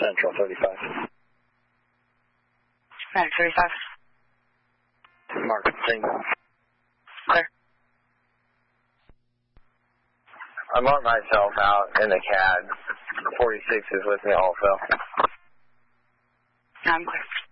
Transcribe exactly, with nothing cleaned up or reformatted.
Central thirty-five. Right, thirty-five. Mark single. Clear. I'm on myself out in the C A D. forty-six is with me also. I'm clear.